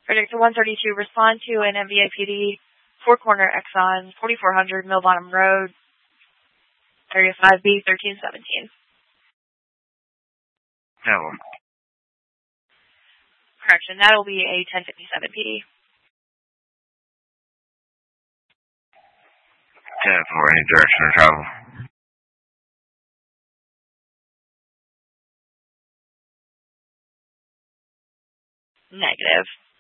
Predictor 132, respond to an MVAPD, 4-corner Exxon, 4400 Mill Bottom Road, Area 5B, 1317. No. Correction, that will be a 1057 PD. 10 for any direction of travel. Negative.